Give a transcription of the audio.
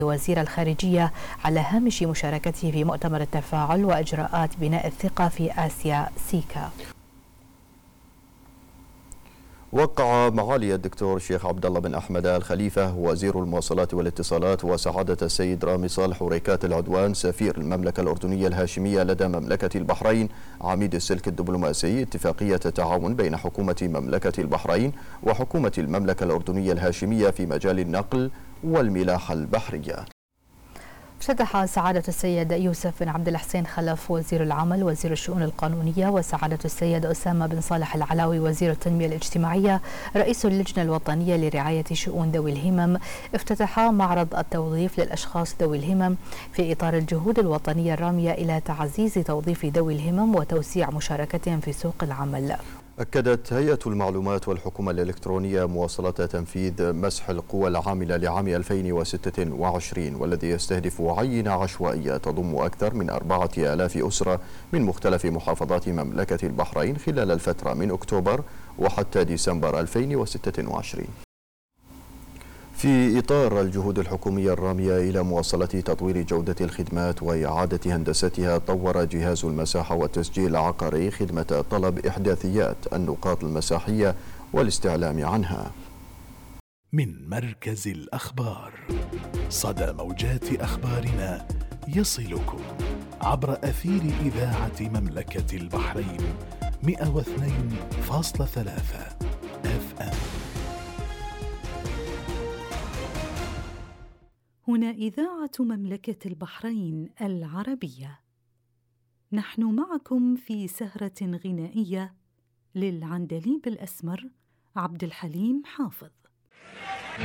وزير الخارجية على هامش مشاركته في مؤتمر التفاعل وإجراءات بناء الثقة في آسيا سيكا. وقع معالي الدكتور الشيخ عبد الله بن أحمد الخليفة وزير المواصلات والاتصالات وسعادة السيد رامي صالح وريكات العدوان سفير المملكة الأردنية الهاشمية لدى مملكة البحرين عميد السلك الدبلوماسي اتفاقية تعاون بين حكومة مملكة البحرين وحكومة المملكة الأردنية الهاشمية في مجال النقل والملاحة البحرية. افتتح سعادة السيد يوسف بن عبد الحسين خلف وزير العمل وزير الشؤون القانونية وسعادة السيد أسامة بن صالح العلاوي وزير التنمية الاجتماعية رئيس اللجنة الوطنية لرعاية شؤون ذوي الهمم افتتحا معرض التوظيف للأشخاص ذوي الهمم في إطار الجهود الوطنية الرامية إلى تعزيز توظيف ذوي الهمم وتوسيع مشاركتهم في سوق العمل. أكدت هيئة المعلومات والحكومة الإلكترونية مواصلة تنفيذ مسح القوى العاملة لعام 2026 والذي يستهدف عينة عشوائية تضم أكثر من 4000 أسرة من مختلف محافظات مملكة البحرين خلال الفترة من أكتوبر وحتى ديسمبر 2026. في إطار الجهود الحكومية الرامية إلى مواصلة تطوير جودة الخدمات وإعادة هندستها، طور جهاز المساحة والتسجيل العقاري خدمة طلب إحداثيات النقاط المساحية والاستعلام عنها. من مركز الأخبار، صدى موجات أخبارنا يصلكم عبر أثير إذاعة مملكة البحرين 102.3 FM. هنا إذاعة مملكة البحرين العربية. نحن معكم في سهرة غنائية للعندليب الأسمر عبد الحليم حافظ.